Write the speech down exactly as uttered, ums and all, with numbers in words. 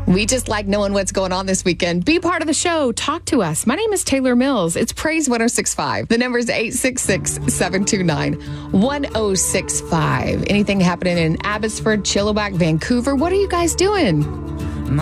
We just like knowing what's going on this weekend. Be part of the show. Talk to us. My name is Taylor Mills. It's Praise one oh six point five. The number is eight six six, seven two nine, one oh six five. Anything happening in Abbotsford, Chilliwack, Vancouver? What are you guys doing?